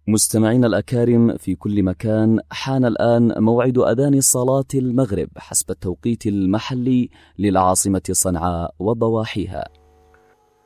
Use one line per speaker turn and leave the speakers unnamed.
مستمعين الأكارم في كل مكان، حان الآن موعد أذان صلاة المغرب حسب التوقيت المحلي للعاصمة صنعاء وضواحيها.